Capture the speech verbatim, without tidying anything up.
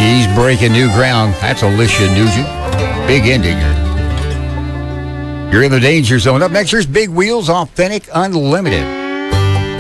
He's breaking new ground. That's Alicia Nugent. Big ending. You're in the danger zone. Up next, here's Big Wheels, Authentic Unlimited.